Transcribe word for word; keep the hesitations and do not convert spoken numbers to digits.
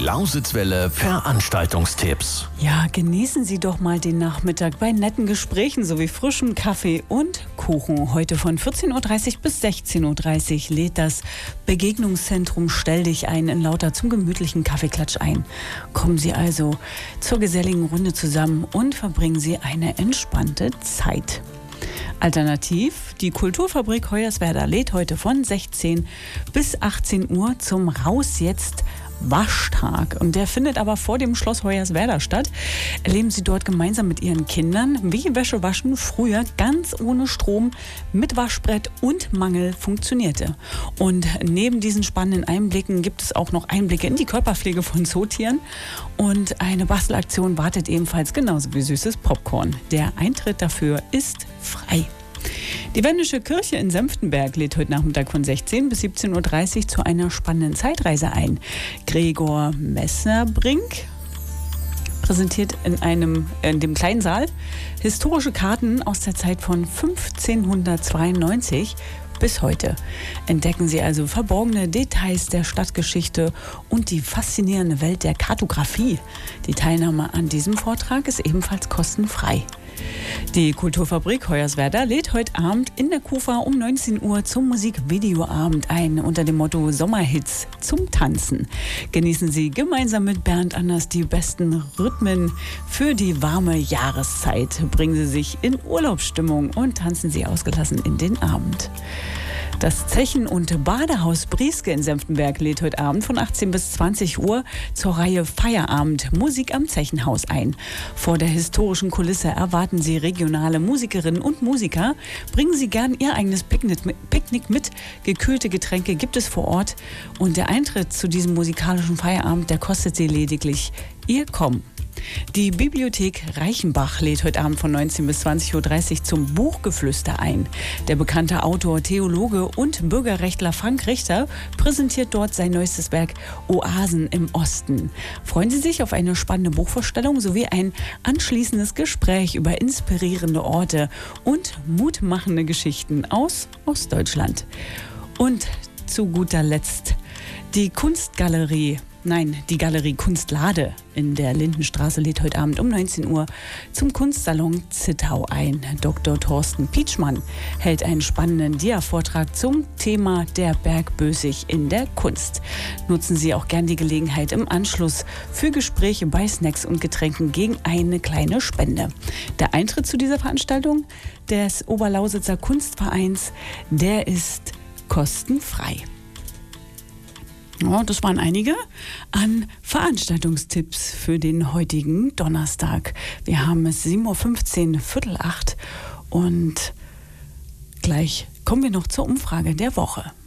Lausitzwelle Veranstaltungstipps. Ja, genießen Sie doch mal den Nachmittag bei netten Gesprächen sowie frischem Kaffee und Kuchen. Heute von vierzehn Uhr dreißig bis sechzehn Uhr dreißig lädt das Begegnungszentrum Stell dich ein in Lauter zum gemütlichen Kaffeeklatsch ein. Kommen Sie also zur geselligen Runde zusammen und verbringen Sie eine entspannte Zeit. Alternativ, die Kulturfabrik Hoyerswerda lädt heute von sechzehn bis achtzehn Uhr zum Raus jetzt Waschtag. Und der findet aber vor dem Schloss Hoyerswerda statt. Erleben Sie dort gemeinsam mit Ihren Kindern, wie Wäschewaschen früher ganz ohne Strom mit Waschbrett und Mangel funktionierte. Und neben diesen spannenden Einblicken gibt es auch noch Einblicke in die Körperpflege von Zootieren. Und eine Bastelaktion wartet ebenfalls, genauso wie süßes Popcorn. Der Eintritt dafür ist frei. Die Wendische Kirche in Senftenberg lädt heute Nachmittag von sechzehn bis siebzehn Uhr dreißig zu einer spannenden Zeitreise ein. Gregor Messerbrink präsentiert in einem in dem kleinen Saal historische Karten aus der Zeit von fünfzehnhundertzweiundneunzig bis heute. Entdecken Sie also verborgene Details der Stadtgeschichte und die faszinierende Welt der Kartografie. Die Teilnahme an diesem Vortrag ist ebenfalls kostenfrei. Die Kulturfabrik Hoyerswerda lädt heute Abend in der Kufa um neunzehn Uhr zum Musikvideoabend ein unter dem Motto Sommerhits zum Tanzen. Genießen Sie gemeinsam mit Bernd Anders die besten Rhythmen für die warme Jahreszeit. Bringen Sie sich in Urlaubsstimmung und tanzen Sie ausgelassen in den Abend. Das Zechen- und Badehaus Brieske in Senftenberg lädt heute Abend von achtzehn bis zwanzig Uhr zur Reihe Feierabend Musik am Zechenhaus ein. Vor der historischen Kulisse erwarten Sie regionale Musikerinnen und Musiker. Bringen Sie gern Ihr eigenes Picknick mit. Gekühlte Getränke gibt es vor Ort. Und der Eintritt zu diesem musikalischen Feierabend, der kostet Sie lediglich Ihr Kommen. Die Bibliothek Reichenbach lädt heute Abend von neunzehn bis zwanzig Uhr dreißig zum Buchgeflüster ein. Der bekannte Autor, Theologe und Bürgerrechtler Frank Richter präsentiert dort sein neuestes Werk Oasen im Osten. Freuen Sie sich auf eine spannende Buchvorstellung sowie ein anschließendes Gespräch über inspirierende Orte und mutmachende Geschichten aus Ostdeutschland. Und zu guter Letzt die Kunstgalerie Nein, die Galerie Kunstlade in der Lindenstraße lädt heute Abend um neunzehn Uhr zum Kunstsalon Zittau ein. Doktor Thorsten Pietschmann hält einen spannenden Dia-Vortrag zum Thema der Berg Bösig in der Kunst. Nutzen Sie auch gern die Gelegenheit im Anschluss für Gespräche bei Snacks und Getränken gegen eine kleine Spende. Der Eintritt zu dieser Veranstaltung des Oberlausitzer Kunstvereins, der ist kostenfrei. Ja, das waren einige an Veranstaltungstipps für den heutigen Donnerstag. Wir haben es sieben Uhr fünfzehn, Viertel acht und gleich kommen wir noch zur Umfrage der Woche.